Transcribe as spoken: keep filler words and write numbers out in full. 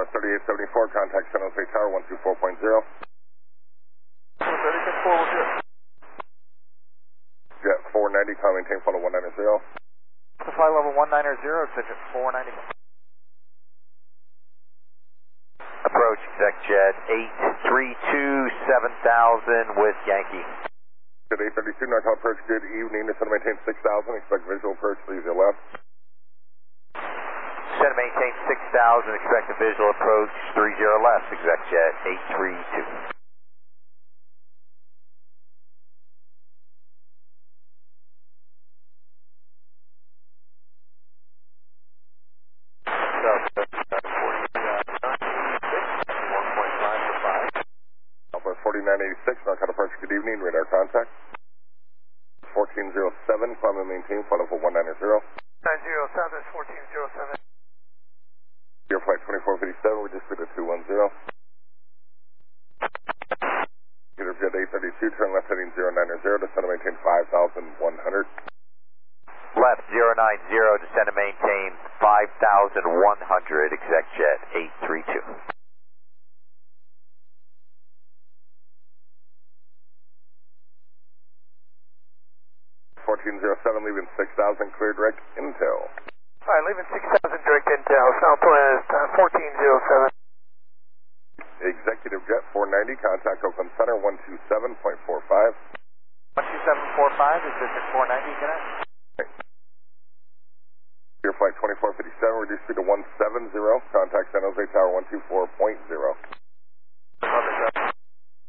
thirty-eight seventy-four, contact San Jose Tower one two four point zero. thirty-six four will do it. Jet four ninety, climb maintain follow one ninety. To fly level one ninety, exit four ninety. Approach exec jet eight three two seven thousand with Yankee. Jet eight thirty-two, North approach, good evening. Descend to maintain six thousand, expect visual approach, please your left. Descend to maintain six thousand, expect a visual approach three zero left, exec jet eight three two. forty-nine eighty-six, Narcot approach, good evening, radar contact. fourteen oh seven, climb and maintain, follow for one ninety. nine zero seven, fourteen oh seven. Your flight twenty-four fifty-seven, we just put a two one zero. Peter Jet eight thirty-two, turn left heading zero nine zero, descend to maintain five thousand one hundred. Left zero nine zero, descend to maintain five thousand one hundred, exec jet eight three two. fourteen oh seven, leaving six thousand, clear direct intel. Alright, leaving six thousand direct intel, southwest uh, fourteen oh seven. Executive Jet four ninety, contact Oakland Center one two seven point four five. one two seven four five, is this at four ninety, can I? Your flight twenty-four fifty-seven, reduce speed to one seven zero, contact San Jose Tower one two four point zero.